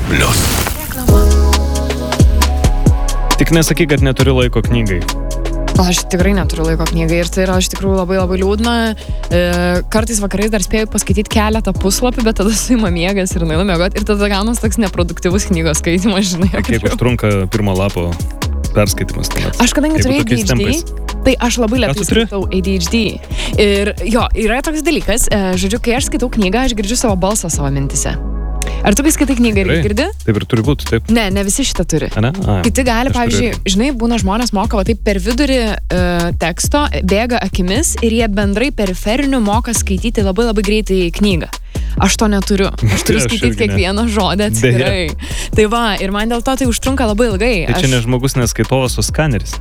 Tik nesakyk, kad neturi laiko knygai. Aš tikrai neturiu laiko knygai ir tai yra iš tikrųjų labai labai liūdna. Kartais vakarais dar spėju paskaityti keletą puslapį, bet tada suima miegas ir nueinu miegoti ir tada gaunas toks neproduktyvus knygos skaitimas, žinai. Kiek užtrunka pirmo lapo perskaitimas? Aš kadangi turiu ADHD, tai aš labai lėtai skaitau ADHD. Ir jo, yra toks dalykas, žodžiu, kai aš skaitau knygą, aš girdžiu savo balsą savo mintise. Ar tu kai skaitai knygą ir girdi? Taip ir turi būti, taip. Ne visi šitą turi. Kiti gali, pavyzdžiui, žinai, būna žmonės moka va taip per vidurį teksto, bėga akimis ir jie bendrai periferiniu moka skaityti labai labai greitai knygą. Aš to neturiu. Aš turiu skaityti kiekvieną žodį atskirai. Tai va, ir man dėl to tai užtrunka labai ilgai. Tai čia ne žmogus neskaitovas, o skaneris.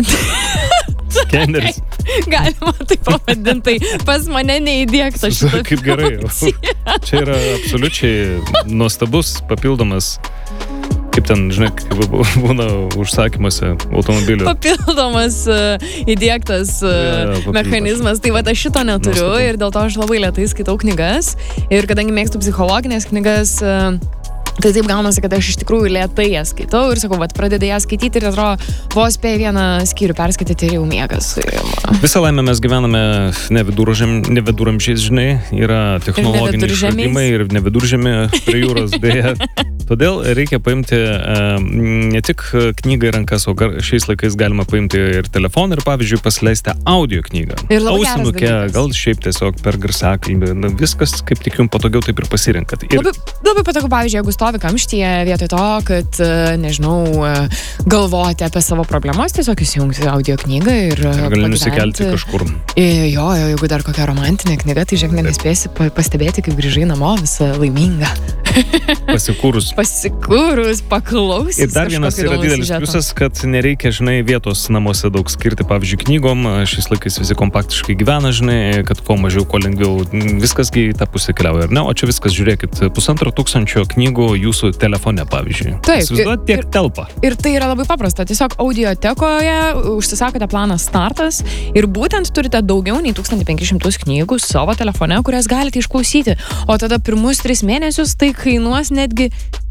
Skeneris. Galima tai pavadinti, pas mane neįdiegta šitą funkciją. Kaip gerai. Čia yra absoliučiai nuostabus papildomas, kaip ten, žinai, kaip būna užsakymuose automobilių. Papildomas įdiegtas mechanizmas. Tai va, aš šito neturiu ir dėl to aš labai lėtai skaitau knygas. Ir kadangi mėgstu psichologinės knygas, tai taip gaunasi, kad aš iš tikrųjų lėtai jas skaitau ir sakau, pradedai jas skaityti ir atrodo, vos spėjai vieną skyrių perskaityti ir jau miegas. Visą laimę mes gyvename ne viduramžiais, žinai, yra technologiniai išradimai ir ne viduržemė prie jūros dėja. Todėl reikia paimti ne tik knygą į rankas, o šiais laikais galima paimti ir telefoną ir, pavyzdžiui, pasileisti audio knygą. Ausinuke, gal šiaip tiesiog per garsiakalbį. Viskas, kaip tik jums patogiau, taip ir pasirinkat. Labai patogu, pavyzdžiui, jeigu stovi kamštyje vietoj to, kad, nežinau, galvoti apie savo problemas, tiesiog įsijungti audio knygą ir gali nusikelti kažkur. Jo, jeigu dar kokia romantinė knyga, tai žiūrėk, nespėsi pastebėti, kaip grįžai namo visą laimingą. Pasikūrus, paklausys. Ir dar vienas yra didelis pliusas, kad nereikia, žinai, vietos namuose daug skirti, pavyzdžiui, knygom. Šiais laikais visi kompaktiškai gyvena, žinai, kad kuo mažiau, kuo lengviau. Viskasgi į tą pusę keliauja, ar ne? O čia viskas, žiūrėkit, 1500 knygų jūsų telefone, pavyzdžiui. Taip. Tiek telpa. Ir tai yra labai paprasta. Tiesiog audiotekoje užsisakote planą Startas ir būtent turite daugiau nei 1500 knygų savo telefone, kurias galite išklausyti. O tada pirmus 3 mėnesius tai kainuos netgi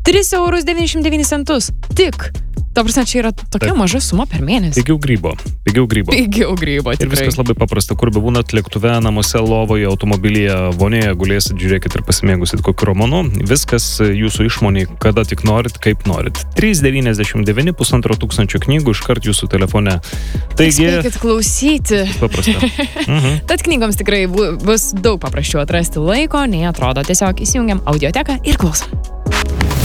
3,99 €. Tik. Ta prasme, čia yra tokia maža suma per mėnesį. Pigiau grybo. Tikrai. Ir viskas labai paprasta. Kur be būnat lėktuve, namuose, lovoje, automobilyje, vonėje, gulėsit, žiūrėkit ir pasimėgusit kokiu romanu. Viskas jūsų išmoniai, kada tik norit, kaip norit. 3,99 1500 knygų iškart jūsų telefone. Taigi... Spėkit klausyti. Paprasta. Tad knygoms tikrai bus daug paprasčiau atrasti laiko, nei atrodo. Tiesiog įsijungiam audioteką ir klausom.